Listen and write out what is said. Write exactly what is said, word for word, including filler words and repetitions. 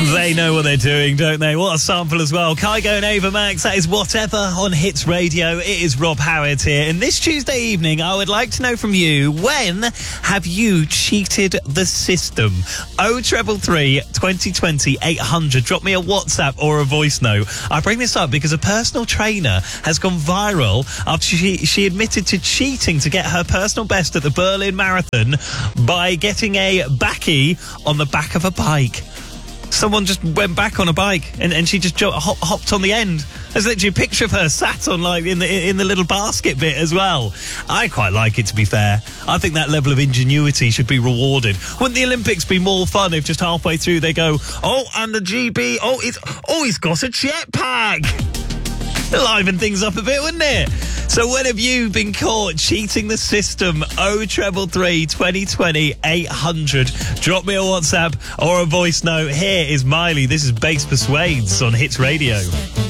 They know what they're doing, don't they? What a sample as well. Kygo and Ava Max, that is Whatever on Hits Radio. It is Rob Howard here. And this Tuesday evening, I would like to know from you, when have you cheated the system? oh three three, twenty twenty, eight hundred. Drop me a WhatsApp or a voice note. I bring this up because a personal trainer has gone viral after she, she admitted to cheating to get her personal best at the Berlin Marathon by getting a backie on the back of a bike. Someone just went back on a bike and, and she just jo- hop, hopped on the end. There's literally a picture of her sat on, like, in the in the little basket bit as well. I quite like it, to be fair. I think that level of ingenuity should be rewarded. Wouldn't the Olympics be more fun if just halfway through they go, oh, and the G B, oh, it's, oh, he's got a jetpack. Liven things up a bit, wouldn't it? So when have you been caught cheating the system? oh three three, twenty twenty, eight hundred. Drop me a WhatsApp or a voice note. Here is Miley. This is Bass Persuades on Hits Radio.